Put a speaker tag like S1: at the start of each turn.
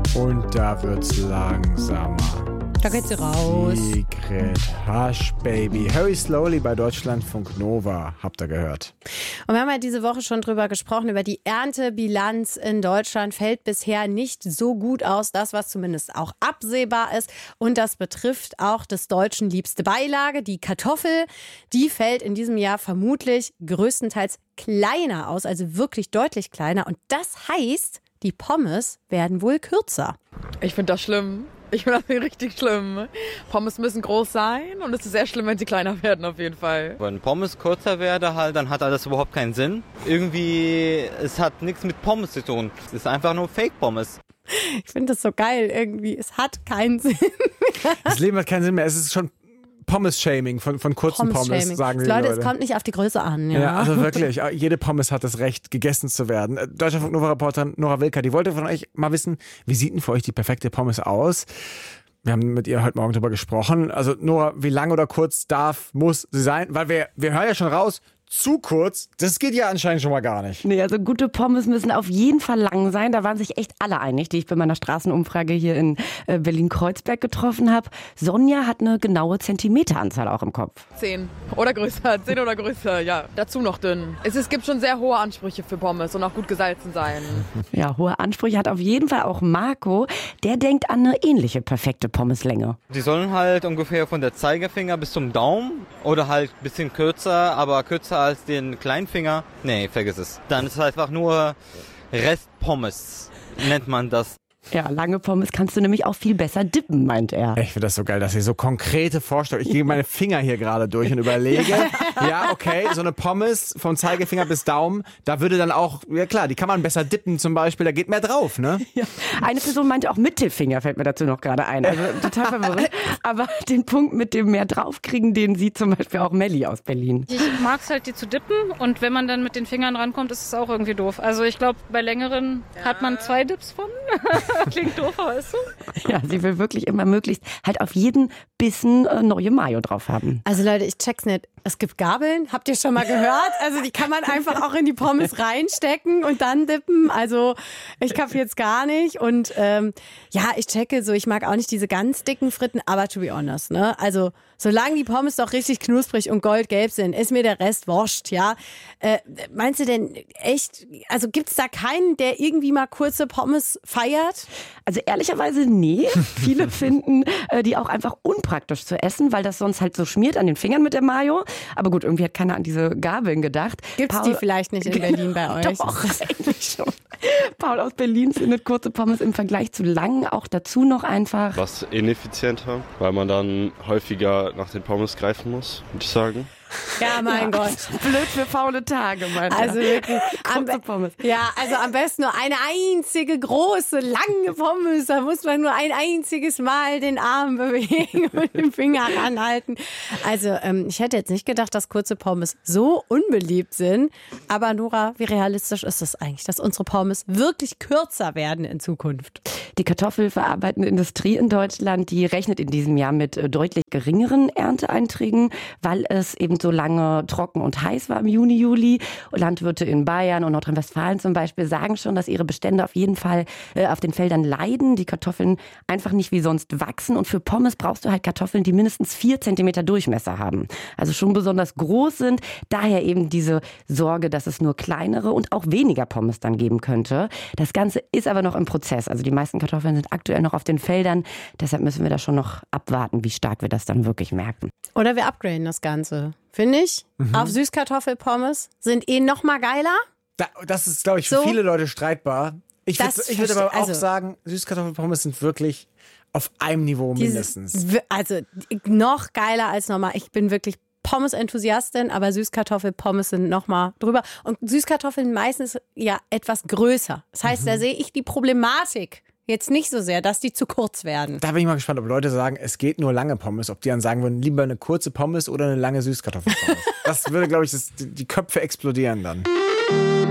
S1: Und da wird's langsamer.
S2: Da geht sie raus.
S1: Secret Hush Baby. Hurry Slowly bei Deutschlandfunk Nova. Habt ihr gehört.
S2: Und wir haben ja diese Woche schon drüber gesprochen, über die Erntebilanz in Deutschland. Fällt bisher nicht so gut aus. Das, was zumindest auch absehbar ist. Und das betrifft auch des Deutschen liebste Beilage, die Kartoffel. Die fällt in diesem Jahr vermutlich größtenteils kleiner aus, also wirklich deutlich kleiner. Und das heißt, die Pommes werden wohl kürzer.
S3: Ich finde das schlimm. Ich finde das richtig schlimm. Pommes müssen groß sein und es ist sehr schlimm, wenn sie kleiner werden auf jeden Fall.
S4: Wenn Pommes kürzer werden, dann hat das überhaupt keinen Sinn. Irgendwie, es hat nichts mit Pommes zu tun. Es ist einfach nur Fake-Pommes.
S2: Ich finde das so geil irgendwie. Es hat keinen Sinn.
S1: Das Leben hat keinen Sinn mehr. Es ist schon Pommes-Shaming von kurzen Pommes, sagen die Leute.
S2: Es kommt nicht auf die Größe an.
S1: Ja, also wirklich, jede Pommes hat das Recht, gegessen zu werden. Deutschlandfunk Nova-Reporterin Nora Wilker, die wollte von euch mal wissen, wie sieht denn für euch die perfekte Pommes aus? Wir haben mit ihr heute Morgen darüber gesprochen. Also Nora, wie lang oder kurz muss sie sein? Weil wir hören ja schon raus, zu kurz, das geht ja anscheinend schon mal gar nicht.
S5: Nee, also gute Pommes müssen auf jeden Fall lang sein. Da waren sich echt alle einig, die ich bei meiner Straßenumfrage hier in Berlin-Kreuzberg getroffen habe. Sonja hat eine genaue Zentimeteranzahl auch im Kopf.
S3: 10 oder größer, 10 oder größer, ja. Dazu noch dünn. Es gibt schon sehr hohe Ansprüche für Pommes und auch gut gesalzen sein.
S5: Ja, hohe Ansprüche hat auf jeden Fall auch Marco. Der denkt an eine ähnliche perfekte Pommeslänge.
S4: Die sollen halt ungefähr von der Zeigefinger bis zum Daumen oder halt ein bisschen kürzer, aber kürzer als den Kleinfinger. Nee, vergiss es. Dann ist es einfach nur Restpommes, nennt man das.
S5: Ja, lange Pommes kannst du nämlich auch viel besser dippen, meint er.
S1: Ich finde das so geil, dass ihr so konkrete Vorstellungen. Ich gehe meine Finger hier gerade durch und überlege, ja, okay, so eine Pommes vom Zeigefinger bis Daumen, da würde dann auch, ja klar, die kann man besser dippen zum Beispiel, da geht mehr drauf, ne?
S5: Ja. Eine Person meinte auch Mittelfinger, fällt mir dazu noch gerade ein. Also total verwirrend. Aber den Punkt mit dem mehr draufkriegen, den sieht zum Beispiel auch Melli aus Berlin.
S6: Ich mag es halt, die zu dippen, und wenn man dann mit den Fingern rankommt, ist es auch irgendwie doof. Also ich glaube, bei längeren hat man 2 Dips von. Klingt doof, weißt du?
S5: Ja, sie will wirklich immer möglichst halt auf jeden Bissen neue Mayo drauf haben.
S2: Also Leute, ich check's nicht. Es gibt Gabeln, habt ihr schon mal gehört? Also die kann man einfach auch in die Pommes reinstecken und dann dippen. Also ich kapiere jetzt gar nicht. Und ja, ich checke so, ich mag auch nicht diese ganz dicken Fritten, aber to be honest, ne? Also solange die Pommes doch richtig knusprig und goldgelb sind, ist mir der Rest wurscht, ja? Meinst du denn echt, also gibt's da keinen, der irgendwie mal kurze Pommes feiert?
S5: Also ehrlicherweise nee. Viele finden die auch einfach unpraktisch zu essen, weil das sonst halt so schmiert an den Fingern mit der Mayo. Aber gut, irgendwie hat keiner an diese Gabeln gedacht.
S2: Gibt's die vielleicht nicht in Berlin bei euch?
S5: Doch, eigentlich schon. Paul aus Berlin findet kurze Pommes im Vergleich zu langen auch dazu noch einfach
S7: was ineffizienter, weil man dann häufiger nach den Pommes greifen muss, würde ich sagen.
S2: Ja, mein Gott.
S5: blöd für faule Tage, Mann.
S2: Also wirklich.
S5: Kurze Pommes.
S2: Ja, also am besten nur eine einzige große, lange Pommes. Da muss man nur ein einziges Mal den Arm bewegen und den Finger anhalten. Also ich hätte jetzt nicht gedacht, dass kurze Pommes so unbeliebt sind. Aber Nora, wie realistisch ist es eigentlich, dass unsere Pommes wirklich kürzer werden in Zukunft?
S5: Die kartoffelverarbeitende Industrie in Deutschland, die rechnet in diesem Jahr mit deutlich geringeren Ernteeinträgen, weil es eben so lange trocken und heiß war im Juni, Juli. Landwirte in Bayern und Nordrhein-Westfalen zum Beispiel sagen schon, dass ihre Bestände auf jeden Fall auf den Feldern leiden. Die Kartoffeln einfach nicht wie sonst wachsen. Und für Pommes brauchst du halt Kartoffeln, die mindestens 4 Zentimeter Durchmesser haben. Also schon besonders groß sind. Daher eben diese Sorge, dass es nur kleinere und auch weniger Pommes dann geben könnte. Das Ganze ist aber noch im Prozess. Also die meisten Kartoffeln sind aktuell noch auf den Feldern. Deshalb müssen wir da schon noch abwarten, wie stark wir das dann wirklich merken.
S2: Oder wir upgraden das Ganze. Finde ich. Auf Süßkartoffelpommes sind noch mal geiler.
S1: Das ist, glaube ich, für viele Leute streitbar. Ich würde aber auch sagen, Süßkartoffelpommes sind wirklich auf einem Niveau mindestens.
S2: Also noch geiler als normal. Ich bin wirklich Pommes-Enthusiastin, aber Süßkartoffelpommes sind noch mal drüber. Und Süßkartoffeln meistens ja etwas größer. Das heißt, da sehe ich die Problematik jetzt nicht so sehr, dass die zu kurz werden.
S1: Da bin ich mal gespannt, ob Leute sagen, es geht nur lange Pommes, ob die dann sagen würden, lieber eine kurze Pommes oder eine lange Süßkartoffelpommes. Das würde, glaube ich, die Köpfe explodieren dann.